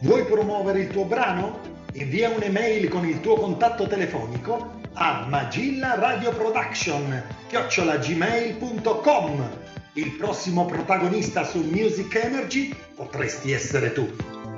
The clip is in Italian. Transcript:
Vuoi promuovere il tuo brano? Invia un'email con il tuo contatto telefonico a magillaradioproduction@gmail.com. Il prossimo protagonista su Music Energy potresti essere tu.